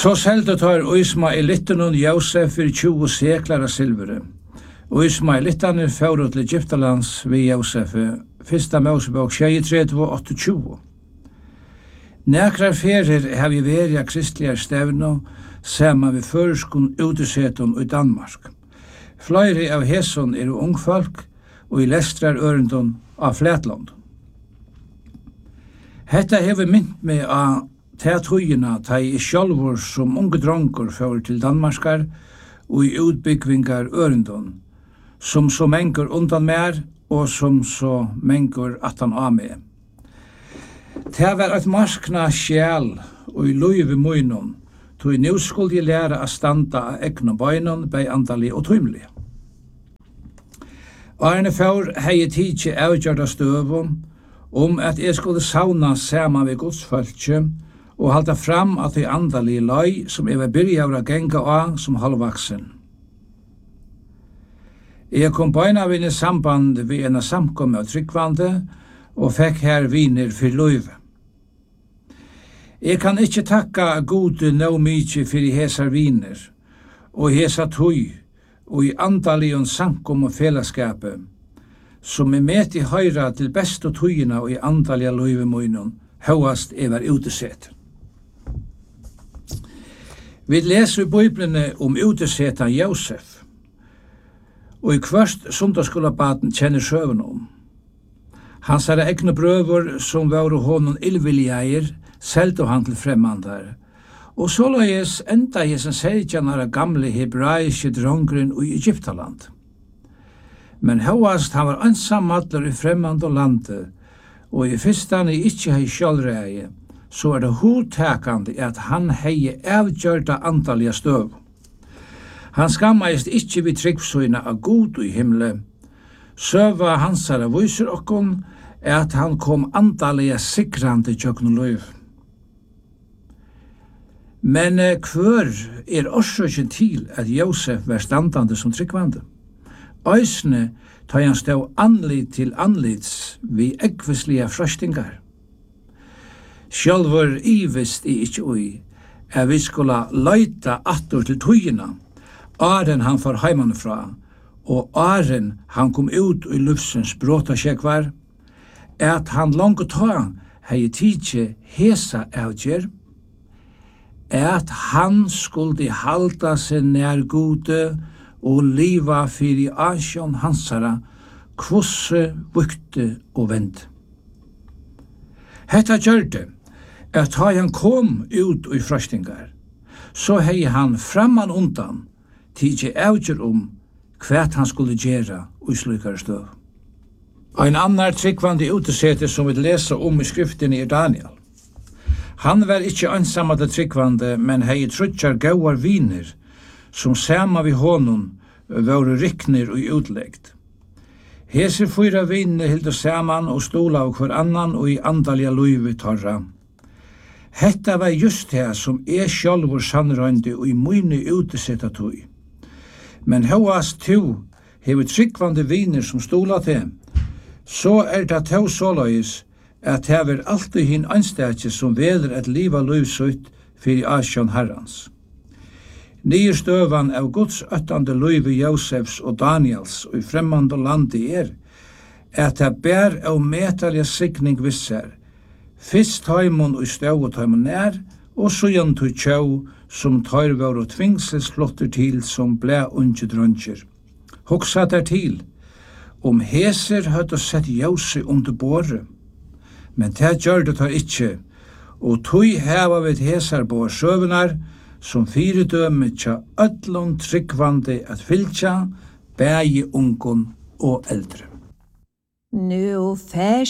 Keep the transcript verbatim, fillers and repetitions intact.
Så selte tar Ismaelitten og Josef for tjue seklar av silvere. Og Ismaelittene fører til Egyptalands ved Josef, Fyrsta Mosebok tjuetre og tjueåtte. Nekrar ferier har vi vært av kristelige stevner, sammen ved føreskon uteseton i Danmark. Flere av hesson er ungfolk, og i lestrar ørendon av Flatland. Hetta hever mynt meg av teatrugjena ta i sjálvor som unge dronker fører til Danmarskar og i utbyggvingar ørendon, som så mengur undan mer og som så mengur atan av meg. Det var et marskna sjæl og i løyve møynon, tog nu skulle jeg lære å standa av egna bøynon, bei andali og tøymelig. Arne Faur hei tidsi avgjørda støvum om at jeg skulle sauna saman ved godsfølge og halda fram at jeg andali løy som jeg var byrja av å genga av som halvvaksen. Jeg kom bøyna vinn i samband ved en samkomme av tryggvande og fikk her viner for løyve. Jeg kan ikke takka gode nå mykje for hesar viner og hesa tøy og i andalion samkom og fellesskapet, som er med i høyra til best og tøyina og i andalia løyvemøynon, høyast er var utesett. Vi leser i Bibelene om utesetan Josef, og i kvørst sundagsskolabaten kjenner søvn om. Hans er egne brøver som var honom illviljeir, selte han til fremmandar, og såleis enda i sin seitjanare gamle hebraiske drongren i Egyptaland. Men høyast han var ansammadler i fremmand og landet, og i fyrstan i ikkje hei sjálvreie, så er det hodtakande at han hei avgjørda antalliga støv. Han skammeist ikkje vid tryggsuina av god i himle, søva hansara vyser okkon at han kom antalliga sikrande tjøkno løyv. Men kvør er orsøkjen til at Josef var standande som tryggvande. Øysne tar han stå anlit til anlits vi ekvislige frøstingar. Sjálvur ivist i ikkje ui, er vi skulle løyta attor til tøyina, åren han får heimanfra, og åren han kom ut i lufsens bråta sjekvar, at han langt ta hei tidje hesa avgjer, at han skulle halda seg nær gode og liva fyri asjon hansara, kvosse, vukte og vend. Hetta gjørte, at da han kom ut i frøstingar, så hei han framman undan tidje avgjør om hva han skulle gjera og slukare støv. Ein annar tryggvande utesete som vi lesa om i skriften er Daniel. Han var ikkje ansamade tryggvande, men hei trutjar gauar viner, som sama vi honom var rikner og utleggt. Hese fyra viner hilde saman og stola av hver annan og i andalja luivi torra. Hetta var just det som er sjálvur sannrøyndi og i muni utesetta tøy. Men høyast to hever tryggvande viner som stola til, så er det to såløys at det er alltid hin anstætje som veler et liva løyvsøyt fyrir asjon herrans. Nye støvan av Guds øttande løyve Josefs og Daniels og i fremmande landi er at det bær av metalja sikning visser, fyrst taimon og støv og taimon nær, og så gjennom til tjau som tar var og tvingsels flotter til som ble unge drøntjer. Hoksa der til, om heser høtt og sett Jose under båre, men det gjør det tar ikkje, og tog heva vid hesar på søvnar, som fire døme tja ødlån tryggvande at fylkja, bægi ungon og eldre. Nu fær